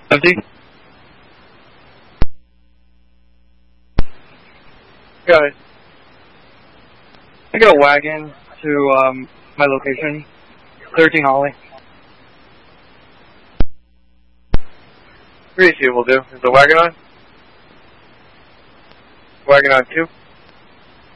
Empty? Got it. I got a wagon to my location, 13 Holly. 3-2 will do. Is the wagon on? Wagon on 2?